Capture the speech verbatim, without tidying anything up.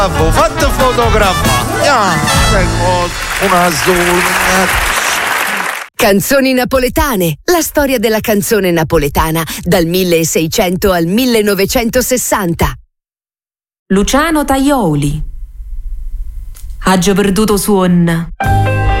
fatto fotografare. Ah, una sola. Canzoni napoletane, la storia della canzone napoletana dal milleseicento al millenovecentosessanta. Luciano Tajoli. Aggio perduto suon.